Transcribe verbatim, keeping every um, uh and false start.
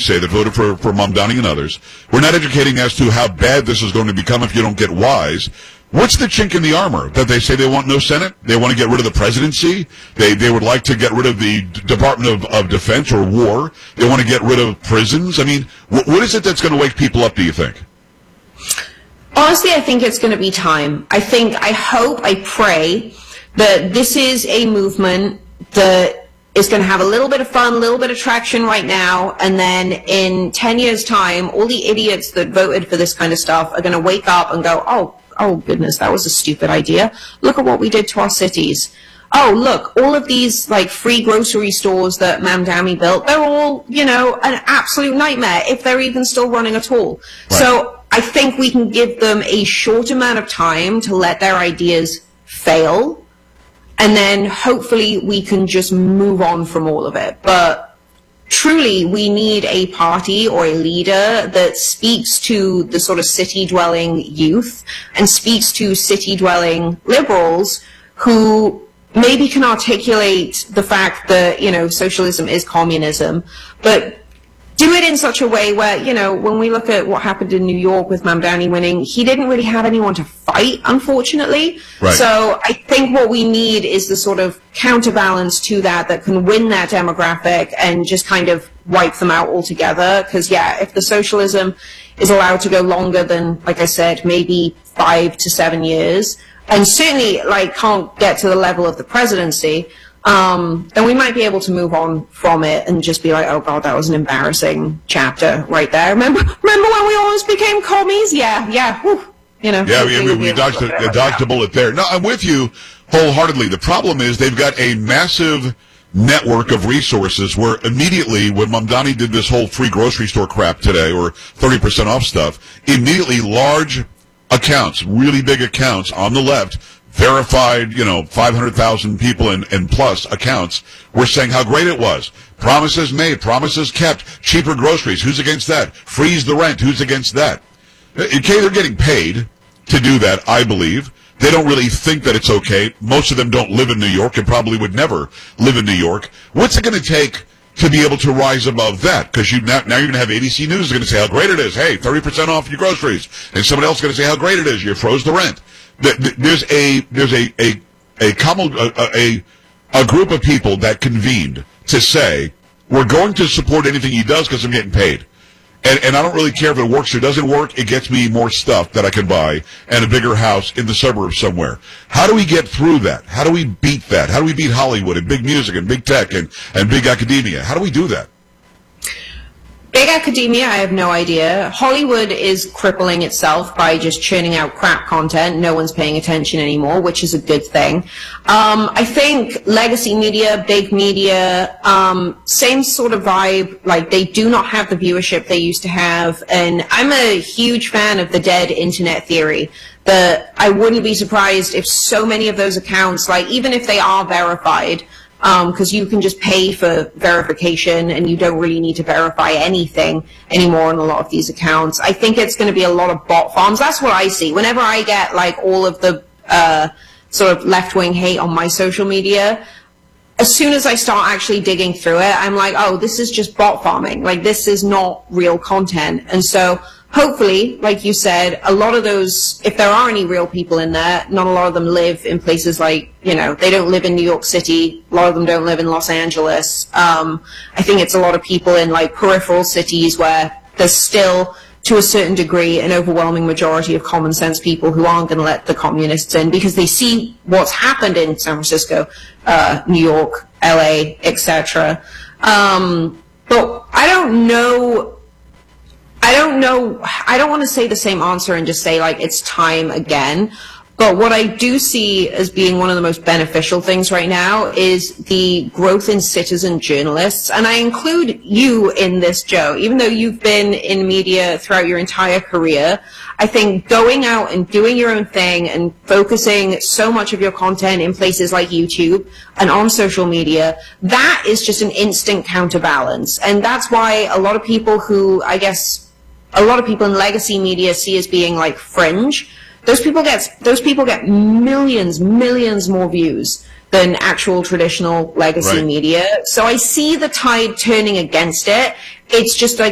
say, that voted for, for Mamdani and others. We're not educating as to how bad this is going to become if you don't get wise. What's the chink in the armor? That they say they want no Senate? They want to get rid of the presidency? They they would like to get rid of the Department of, of Defense or War? They want to get rid of prisons? I mean, wh- what is it that's going to wake people up, do you think? Honestly, I think it's going to be time. I think, I hope, I pray that this is a movement that is going to have a little bit of fun, a little bit of traction right now, and then in ten years' time, all the idiots that voted for this kind of stuff are going to wake up and go, oh, oh goodness, that was a stupid idea. Look at what we did to our cities. Oh, look, all of these, like, free grocery stores that Mamdani built, they're all, you know, an absolute nightmare, if they're even still running at all. Right. So I think we can give them a short amount of time to let their ideas fail, and then hopefully we can just move on from all of it. But truly, we need a party or a leader that speaks to the sort of city-dwelling youth and speaks to city-dwelling liberals who maybe can articulate the fact that, you know, socialism is communism, but do it in such a way where, you know, when we look at what happened in New York with Mamdani winning, he didn't really have anyone to fight, unfortunately. Right. So I think what we need is the sort of counterbalance to that that can win that demographic and just kind of wipe them out altogether. Because, yeah, if the socialism is allowed to go longer than, like I said, maybe five to seven years, and certainly, like, can't get to the level of the presidency, Um, then we might be able to move on from it and just be like, oh god, that was an embarrassing chapter right there. Remember, remember when we almost became commies? Yeah, yeah, whew, you know. Yeah, we, we, we dodged, a, dodged a bullet there. No, I'm with you wholeheartedly. The problem is they've got a massive network of resources where immediately when Mamdani did this whole free grocery store crap today, or thirty percent off stuff, immediately large accounts, really big accounts on the left, verified, you know, five hundred thousand people and, and plus accounts were saying how great it was. Promises made, promises kept, cheaper groceries, who's against that? Freeze the rent, who's against that? Okay, they're getting paid to do that, I believe. They don't really think that it's okay. Most of them don't live in New York and probably would never live in New York. What's it going to take to be able to rise above that? Because you, now, now you're going to have A B C News going to say how great it is. Hey, thirty percent off your groceries. And somebody else is going to say how great it is. You froze the rent. There's a there's a a a, common, a a a group of people that convened to say we're going to support anything he does because I'm getting paid, and and I don't really care if it works or doesn't work. It gets me more stuff that I can buy and a bigger house in the suburbs somewhere. How do we get through that? How do we beat that? How do we beat Hollywood and big music and big tech and and big academia? How do we do that? Big academia, I have no idea. Hollywood is crippling itself by just churning out crap content. No one's paying attention anymore, which is a good thing. Um, I think legacy media, big media, um, same sort of vibe. Like, they do not have the viewership they used to have. And I'm a huge fan of the dead internet theory. That I wouldn't be surprised if so many of those accounts, like, even if they are verified, because um, you can just pay for verification and you don't really need to verify anything anymore on a lot of these accounts. I think it's going to be a lot of bot farms. That's what I see. Whenever I get like all of the uh, sort of left-wing hate on my social media, as soon as I start actually digging through it, I'm like, oh, this is just bot farming. Like, this is not real content. And so hopefully, like you said, a lot of those, if there are any real people in there, not a lot of them live in places like, you know, they don't live in New York City. A lot of them don't live in Los Angeles. Um, I think it's a lot of people in, like, peripheral cities where there's still, to a certain degree, an overwhelming majority of common sense people who aren't going to let the communists in because they see what's happened in San Francisco, uh, New York, L A, et cetera. Um, but I don't know... I don't know, I don't want to say the same answer and just say, like, it's time again. But what I do see as being one of the most beneficial things right now is the growth in citizen journalists. And I include you in this, Joe. Even though you've been in media throughout your entire career, I think going out and doing your own thing and focusing so much of your content in places like YouTube and on social media, that is just an instant counterbalance. And that's why a lot of people who, I guess, a lot of people in legacy media see as being like fringe. Those people get those people get millions, millions more views than actual traditional legacy right. media. So I see the tide turning against it. It's just like